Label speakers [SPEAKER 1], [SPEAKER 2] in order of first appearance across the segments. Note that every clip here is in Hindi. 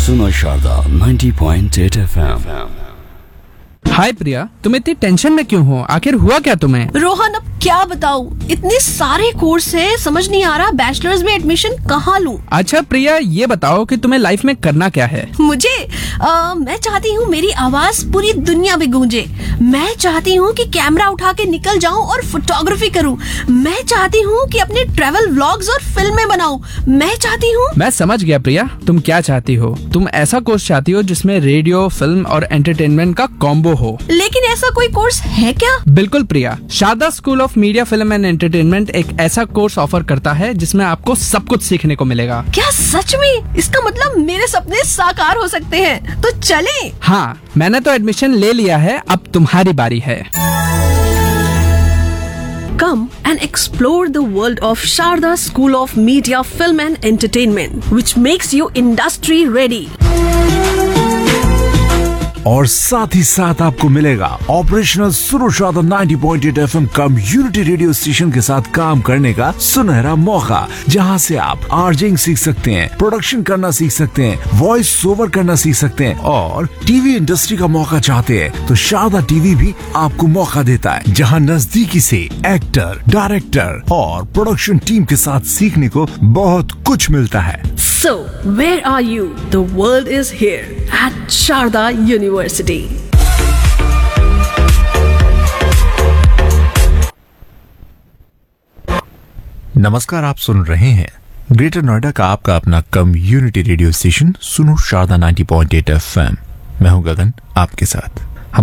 [SPEAKER 1] सुनो शारदा 90.8 FM।
[SPEAKER 2] हाय प्रिया, तुम इतनी टेंशन में क्यों हो? आखिर हुआ क्या तुम्हें?
[SPEAKER 3] रोहन, अब क्या बताऊं, इतने सारे कोर्स है, समझ नहीं आ रहा बैचलर्स में एडमिशन कहाँ लूं।
[SPEAKER 2] अच्छा प्रिया, ये बताओ कि तुम्हें लाइफ में करना क्या है?
[SPEAKER 3] मुझे मैं चाहती हूँ मेरी आवाज पूरी दुनिया में गूंजे। मैं चाहती हूँ कि कैमरा उठा के निकल जाऊँ और फोटोग्राफी करूँ। मैं चाहती हूँ कि अपने ट्रैवल व्लॉग्स और फिल्में बनाऊँ। मैं चाहती हूँ।
[SPEAKER 2] मैं समझ गया प्रिया, तुम क्या चाहती हो। तुम ऐसा कोर्स चाहती हो जिसमें रेडियो, फिल्म और एंटरटेनमेंट का कॉम्बो हो।
[SPEAKER 3] लेकिन ऐसा कोई कोर्स है क्या?
[SPEAKER 2] बिल्कुल प्रिया, Sharda school of media, film and entertainment एक ऐसा कोर्स ऑफर करता है जिसमें आपको सब कुछ सीखने को मिलेगा।
[SPEAKER 3] क्या सच में? इसका मतलब मेरे सपने साकार हो सकते हैं, तो चलें।
[SPEAKER 2] हाँ, मैंने तो एडमिशन ले लिया है, अब तुम्हारी बारी है।
[SPEAKER 3] Come and explore the world of Sharda School of Media, Film and Entertainment, which makes you industry ready.
[SPEAKER 4] और साथ ही साथ आपको मिलेगा ऑपरेशनल सुनो Sharda 90.8 FM community radio station के साथ काम करने का सुनहरा मौका, जहां से आप आरजिंग सीख सकते हैं, प्रोडक्शन करना सीख सकते हैं, वॉइस ओवर करना सीख सकते हैं और टीवी इंडस्ट्री का मौका चाहते हैं तो शारदा टीवी भी आपको मौका देता है, जहां नजदीकी से एक्टर, डायरेक्टर और प्रोडक्शन टीम के साथ सीखने को बहुत कुछ मिलता है।
[SPEAKER 3] So, where are you? The world is here at Sharda University.
[SPEAKER 4] नमस्कार, आप सुन रहे हैं ग्रेटर नोएडा का आपका अपना कम्युनिटी रेडियो स्टेशन सुनो शारदा 90.8 FM। मैं हूं गगन, आपके साथ।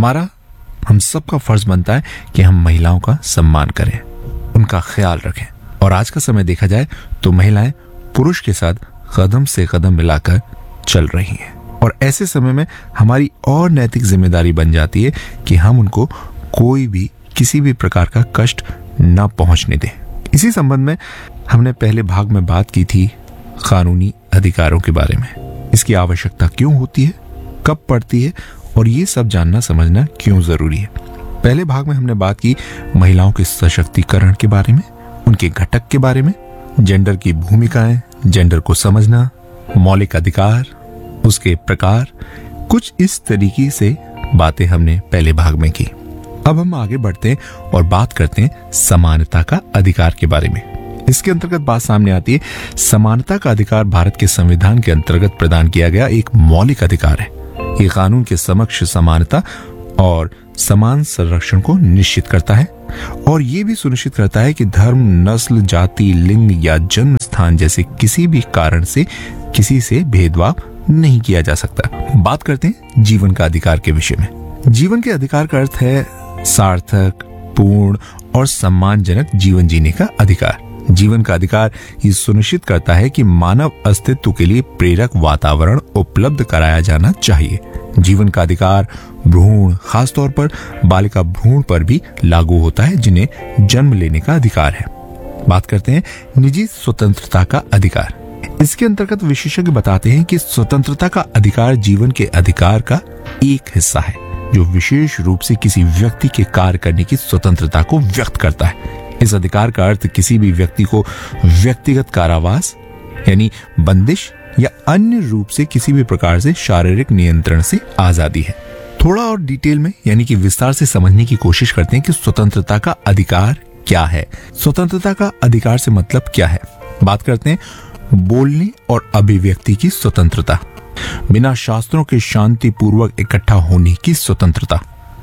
[SPEAKER 4] हम सबका फर्ज बनता है कि हम महिलाओं का सम्मान करें, उनका ख्याल रखें। और आज का समय देखा जाए तो महिलाएं पुरुष के साथ कदम से कदम मिलाकर चल रही हैं, और ऐसे समय में हमारी और नैतिक जिम्मेदारी बन जाती है कि हम उनको कोई भी किसी भी प्रकार का कष्ट न पहुंचने दें। इसी संबंध में हमने पहले भाग में बात की थी कानूनी अधिकारों के बारे में। इसकी आवश्यकता क्यों होती है, कब पड़ती है और ये सब जानना समझना क्यों जरूरी है। पहले भाग में हमने बात की महिलाओं के सशक्तिकरण के बारे में, उनके घटक के बारे में, जेंडर की भूमिकाएं, जेंडर को समझना, मौलिक अधिकार, उसके प्रकार, कुछ इस तरीके से बातें हमने पहले भाग में की। अब हम आगे बढ़ते हैं और बात करते हैं समानता का अधिकार के बारे में। इसके अंतर्गत बात सामने आती है, समानता का अधिकार भारत के संविधान के अंतर्गत प्रदान किया गया एक मौलिक अधिकार है। ये कानून के समक्ष समानता और समान संरक्षण को निश्चित करता है और ये भी सुनिश्चित करता है कि धर्म, नस्ल, जाति, लिंग या जन्म स्थान जैसे किसी भी कारण से किसी से भेदभाव नहीं किया जा सकता। बात करते हैं जीवन का अधिकार के विषय में। जीवन के अधिकार का अर्थ है सार्थक, पूर्ण और सम्मानजनक जीवन जीने का अधिकार। जीवन का अधिकार ये सुनिश्चित करता है कि मानव अस्तित्व के लिए प्रेरक वातावरण उपलब्ध कराया जाना चाहिए। जीवन का अधिकार भ्रूण, खासतौर पर बालिका भ्रूण पर भी लागू होता है, जिन्हें जन्म लेने का अधिकार है। बात करते हैं निजी स्वतंत्रता का अधिकार। इसके अंतर्गत विशेषज्ञ बताते हैं कि स्वतंत्रता का अधिकार जीवन के अधिकार का एक हिस्सा है, जो विशेष रूप से किसी व्यक्ति के कार्य करने की स्वतंत्रता को व्यक्त करता है। इस अधिकार का अर्थ किसी भी व्यक्ति को व्यक्तिगत कारावास यानी बंदिश या अन्य रूप से किसी भी प्रकार से शारीरिक नियंत्रण से आजादी है। थोड़ा और डिटेल में यानी कि विस्तार से समझने की कोशिश करते हैं कि स्वतंत्रता का अधिकार क्या है। स्वतंत्रता का अधिकार से मतलब क्या है। बात करते हैं बोलने और अभिव्यक्ति की स्वतंत्रता, बिना शास्त्रों के शांतिपूर्वक इकट्ठा होने की स्वतंत्रता,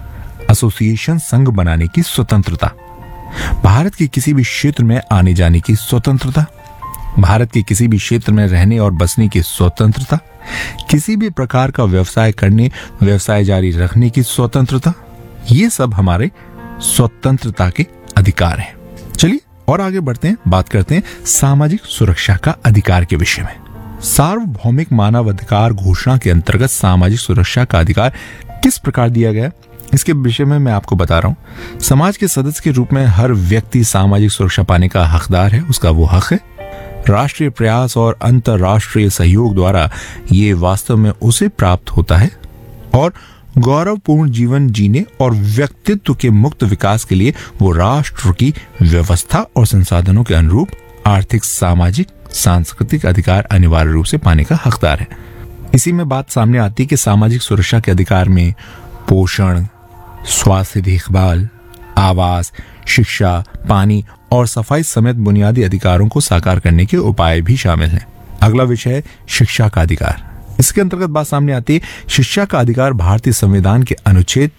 [SPEAKER 4] एसोसिएशन संघ बनाने की स्वतंत्रता, भारत के किसी भी क्षेत्र में आने जाने की स्वतंत्रता, भारत के किसी भी क्षेत्र में रहने और बसने की स्वतंत्रता, किसी भी प्रकार का व्यवसाय करने, व्यवसाय जारी रखने की स्वतंत्रता, ये सब हमारे स्वतंत्रता के अधिकार हैं। चलिए और आगे बढ़ते हैं, बात करते हैं सामाजिक सुरक्षा का अधिकार के विषय में। सार्वभौमिक मानव अधिकार घोषणा के अंतर्गत सामाजिक सुरक्षा का अधिकार किस प्रकार दिया गया, इसके विषय में मैं आपको बता रहा हूं। समाज के सदस्य के रूप में हर व्यक्ति सामाजिक सुरक्षा पाने का हकदार है, उसका वो हक है। राष्ट्रीय प्रयास और अंतर्राष्ट्रीय सहयोग द्वारा ये वास्तव में उसे प्राप्त होता है और गौरवपूर्ण जीवन जीने और व्यक्तित्व के मुक्त विकास के लिए वो राष्ट्र की व्यवस्था और संसाधनों के अनुरूप आर्थिक, सामाजिक, सांस्कृतिक अधिकार अनिवार्य रूप से पाने का हकदार है। इसी में बात सामने आती है कि सामाजिक सुरक्षा के अधिकार में पोषण, स्वास्थ्य देखभाल, आवास, शिक्षा, पानी और सफाई समेत बुनियादी अधिकारों को साकार करने के उपाय भी शामिल हैं। अगला विषय है शिक्षा का अधिकार। इसके अंतर्गत बात सामने आती है शिक्षा का अधिकार भारतीय संविधान के अनुच्छेद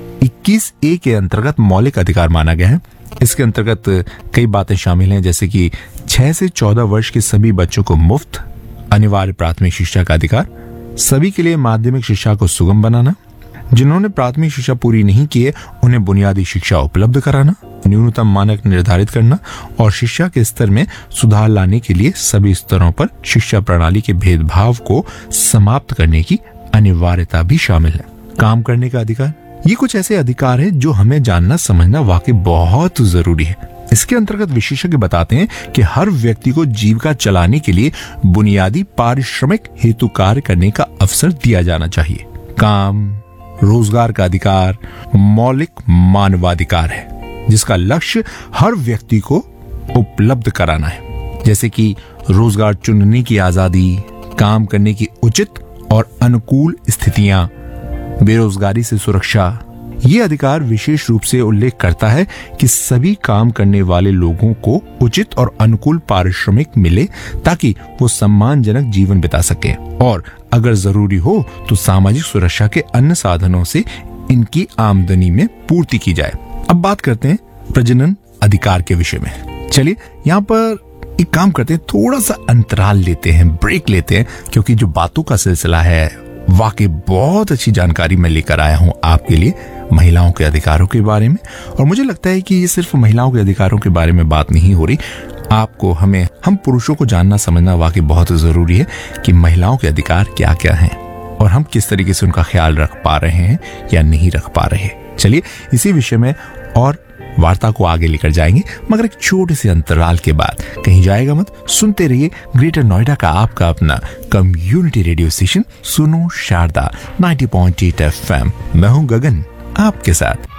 [SPEAKER 4] 21A के अंतर्गत मौलिक अधिकार माना गया है। इसके अंतर्गत कई बातें शामिल हैं, जैसे कि 6 से 14 वर्ष के सभी बच्चों को मुफ्त अनिवार्य प्राथमिक शिक्षा का अधिकार, सभी के लिए माध्यमिक शिक्षा को सुगम बनाना, जिन्होंने प्राथमिक शिक्षा पूरी नहीं की है उन्हें बुनियादी शिक्षा उपलब्ध कराना, न्यूनतम मानक निर्धारित करना और शिक्षा के स्तर में सुधार लाने के लिए सभी स्तरों पर शिक्षा प्रणाली के भेदभाव को समाप्त करने की अनिवार्यता भी शामिल है। काम करने का अधिकार, ये कुछ ऐसे अधिकार है जो हमें जानना समझना वाकई बहुत जरूरी है। इसके अंतर्गत विशेषज्ञ बताते हैं कि हर व्यक्ति को जीविका चलाने के लिए बुनियादी पारिश्रमिक हेतु कार्य करने का अवसर दिया जाना चाहिए। काम, रोजगार का अधिकार मौलिक मानवाधिकार है जिसका लक्ष्य हर व्यक्ति को उपलब्ध कराना है, जैसे कि रोजगार चुनने की आजादी, काम करने की उचित और अनुकूल स्थितियां, बेरोजगारी से सुरक्षा। ये अधिकार विशेष रूप से उल्लेख करता है कि सभी काम करने वाले लोगों को उचित और अनुकूल पारिश्रमिक मिले ताकि वो सम्मानजनक जीवन बिता सके और अगर जरूरी हो तो सामाजिक सुरक्षा के अन्य साधनों से इनकी आमदनी में पूर्ति की जाए। अब बात करते हैं प्रजनन अधिकार के विषय में। चलिए यहाँ पर एक काम करते हैं, थोड़ा सा अंतराल लेते हैं, ब्रेक लेते हैं, क्योंकि जो बातों का सिलसिला है वाकई बहुत अच्छी जानकारी मैं लेकर आया हूं आपके लिए महिलाओं के अधिकारों के बारे में। और मुझे लगता है कि ये सिर्फ महिलाओं के अधिकारों के बारे में बात नहीं हो रही, आपको हम पुरुषों को जानना समझना वाकई बहुत जरूरी है कि महिलाओं के अधिकार क्या क्या हैं और हम किस तरीके से उनका ख्याल रख पा रहे हैं या नहीं रख पा रहे। चलिए इसी विषय में और वार्ता को आगे लेकर जाएंगे, मगर एक छोटे से अंतराल के बाद। कहीं जाएगा मत, सुनते रहिए ग्रेटर नोएडा का आपका अपना कम्युनिटी रेडियो स्टेशन सुनो शारदा 90.8 FM। मैं हूं गगन आपके साथ।